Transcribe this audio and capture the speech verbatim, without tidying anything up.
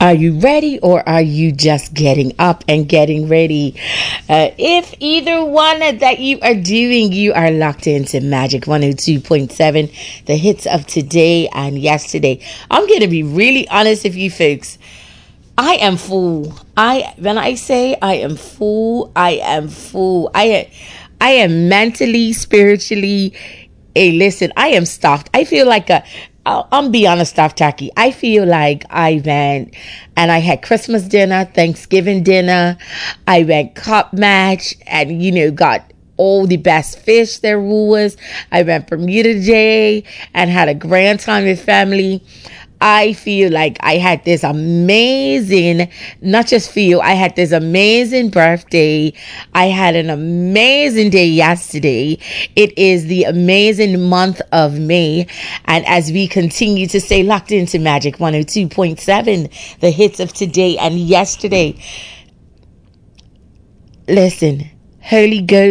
Are you ready, or are you just getting up and getting ready? Uh, if either one that you are doing, you are locked into Magic one oh two point seven, the hits of today and yesterday. I'm going to be really honest with you folks. I am full. I when I say I am full, I am full. I I am mentally, spiritually. Hey, listen, I am stuffed. I feel like a I'll, I'll be honest, stuffed turkey. I feel like I went and I had Christmas dinner, Thanksgiving dinner. I went cup match and, you know, got all the best fish there was. I went Bermuda Day and had a grand time with family. I feel like I had this amazing, not just feel, I had this amazing birthday. I had an amazing day yesterday. It is the amazing month of May. And as we continue to stay locked into Magic one oh two point seven, the hits of today and yesterday. Listen, Holy Ghost.